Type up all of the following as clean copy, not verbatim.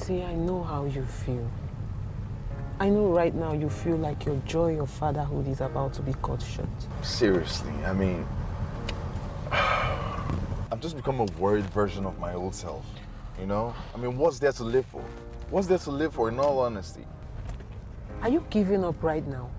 See, I know how you feel. I know right now you feel like your joy of fatherhood is about to be cut short. Seriously, I mean, I've just become a worried version of my old self, you know? I mean, what's there to live for? What's there to live for, in all honesty? Are you giving up right now?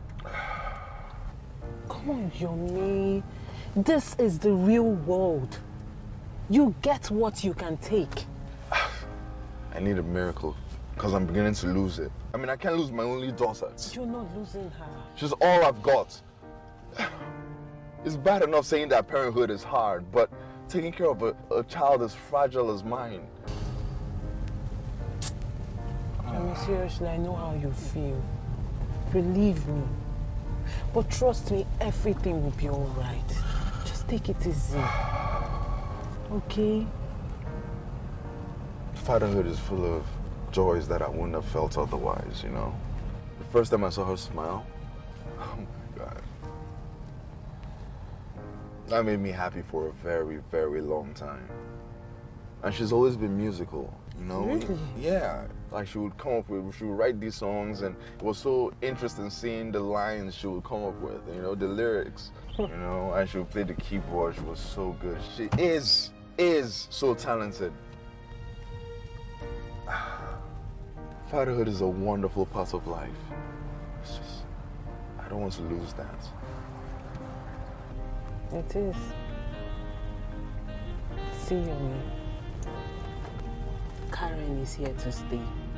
Come on, Yomi. This is the real world. You get what you can take. I need a miracle, because I'm beginning to lose it. I mean, I can't lose my only daughter. You're not losing her. She's all I've got. It's bad enough saying that parenthood is hard, but taking care of a child as fragile as mine. I mean, seriously, I know how you feel. Believe me. But trust me, everything will be all right. Just take it easy. Okay? Fatherhood is full of joys that I wouldn't have felt otherwise, you know? The first time I saw her smile, oh my God. That made me happy for a very, very long time. And she's always been musical, you know? Really? Yeah. Like she would write these songs, and it was so interesting seeing the lines she would come up with, you know, the lyrics, you know, and she would play the keyboard. She was so good. She is so talented. Fatherhood is a wonderful part of life. It's just, I don't want to lose that. It is. See, Yomi. Karen is here to stay.